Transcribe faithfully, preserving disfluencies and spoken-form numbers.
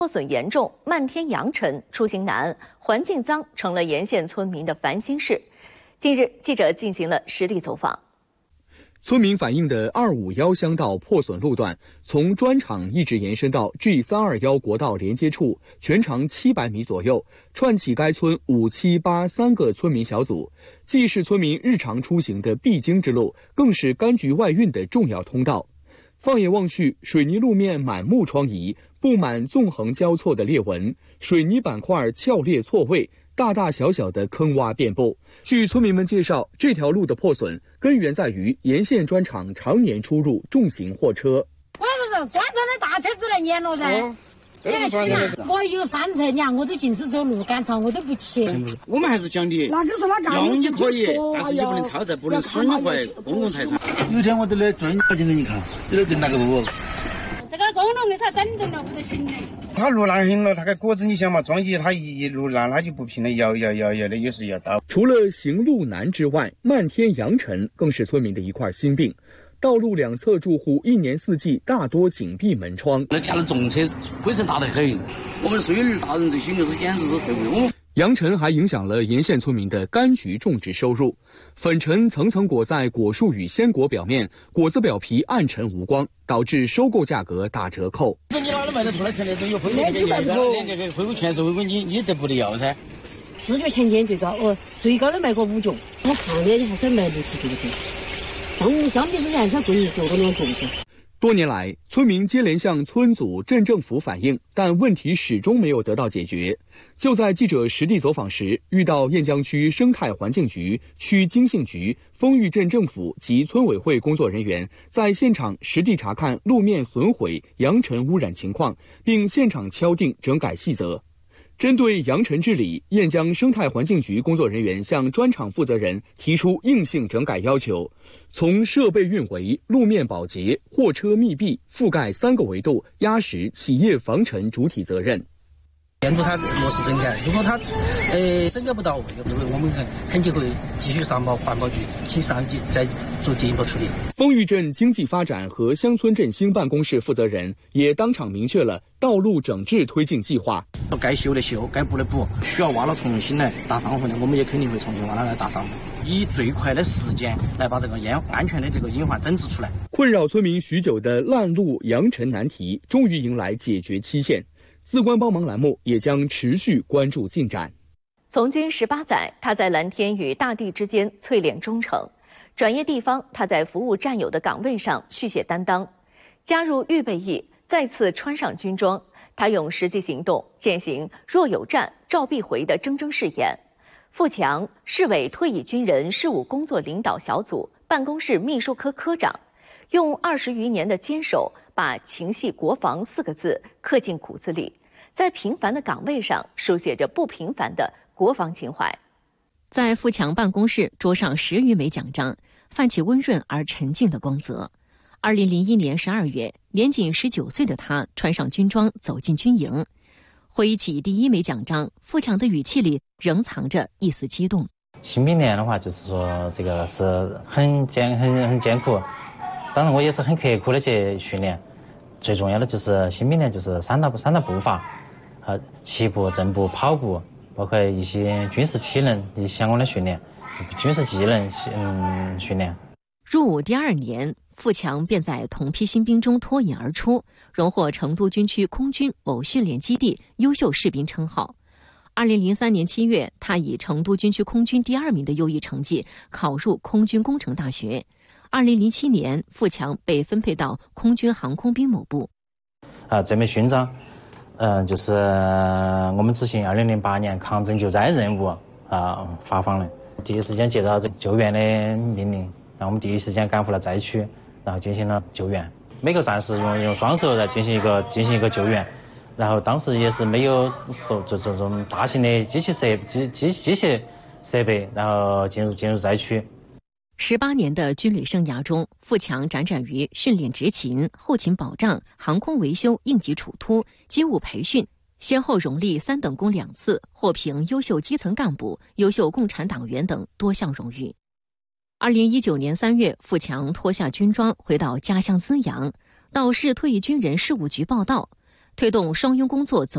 破损严重，漫天扬尘，出行难，环境脏，成了沿线村民的烦心事。近日，记者进行了实地走访。 村民反映的二五幺乡道破损路段，从砖厂一直延伸到 G 三二一国道连接处，全长七百米左右，串起该村五七八三个村民小组，既是村民日常出行的必经之路，更是柑橘外运的重要通道。放眼望去，水泥路面满目疮痍，布满纵横交错的裂纹，水泥板块翘裂错位，大大小小的坑洼遍布。据村民们介绍，这条路的破损根源在于沿线砖厂常年出入重型货车。 我是说，专车的大车子来撵了噻。哦因为起啊，我有三车，你看我都尽是走路赶场，我都不骑。 我们还是讲的， 那个是那用你可以，但是你不能超载，不能损坏公共财产。 有一天我都来专家进来，你看，这个跟那个路。 这个公路的才整顿了不得行的。 它路烂很了，它个果子你想嘛，装机它一路烂，它就不平了，摇摇摇摇的，有时要倒。 除了行路难之外，漫天扬尘更是村民的一块心病。道路两侧住户一年四季大多紧闭门窗， 那家的重车灰尘大得很，我们岁人大人这心就是简直是受不了。 扬尘还影响了沿线村民的柑橘种植收入，粉尘层层裹在果树与鲜果表面，果子表皮暗沉无光，导致收购价格打折扣。 你哪里卖得出来？钱的都有恢复钱，这个恢复钱是恢复你，你这不得要噻？ 视觉前景最高，哦，最高的卖过五角，我看的还是卖六七角噻。相相比之前才贵一角多两角噻。 多年来，村民接连向村组、镇政府反映，但问题始终没有得到解决。就在记者实地走访时，遇到雁江区生态环境局、区经信局、丰裕镇政府及村委会工作人员在现场实地查看路面损毁、扬尘污染情况，并现场敲定整改细则。针对扬尘治理，雁江生态环境局工作人员向砖厂负责人提出硬性整改要求，从设备运维、路面保洁、货车密闭、覆盖三个维度压实企业防尘主体责任。 监督它落实整改，如果它呃整改不到位，我们肯定会继续上报环保局，请上级再做进一步处理。 丰裕镇经济发展和乡村振兴办公室负责人也当场明确了道路整治推进计划。 该修的修，该补的补，需要挖了重新来打上坟的，我们也肯定会重新挖了来打上坟，以最快的时间来把这个烟安全的这个隐患整治出来。 困扰村民许久的烂路扬尘难题，终于迎来解决期限。自关帮忙栏目也将持续关注进展。 从军十八载，他在蓝天与大地之间淬炼忠诚；转业地方，他在服务战友的岗位上续写担当；加入预备役，再次穿上军装，他用实际行动践行“若有战，召必回”的铮铮誓言。富强，市委退役军人事务工作领导小组办公室秘书科科长，用二十余年的坚守，把“情系国防”四个字刻进骨子里，在平凡的岗位上书写着不平凡的国防情怀。 在富强办公室，桌上十余枚奖章，泛起温润而沉静的光泽。二零零一年十二月，年仅十九岁的他穿上军装走进军营，回忆起第一枚奖章，富强的语气里仍藏着一丝激动。 新兵连的话，就是说这个是很艰很很艰苦，当然我也是很刻苦的去训练。最重要的就是新兵连就是三大三大步伐，呃，骑步、正步、跑步，包括一些军事体能一些相关的训练，军事技能嗯训练。 入伍第二年，富强便在同批新兵中脱颖而出，荣获成都军区空军某训练基地优秀士兵称号。二零零三年七月，他以成都军区空军第二名的优异成绩考入空军工程大学。二零零七年，富强被分配到空军航空兵某部。 啊，这枚勋章，嗯、呃，就是我们执行二零零八年抗震救灾任务啊发放的。第一时间接到这救援的命令，然后我们第一时间赶赴了灾区，然后进行了救援。每个战士用用双手来进行一个进行一个救援，然后当时也是没有说这这种大型的机器设机机机械设备，然后进入进入灾区。 十八年的军旅生涯中，富强辗转于训练执勤、后勤保障、航空维修、应急处突、机务培训，先后荣立三等功两次，获评优秀基层干部、优秀共产党员等多项荣誉。二零一九年三月，富强脱下军装回到家乡资阳，到市退役军人事务局报到，推动双拥工作走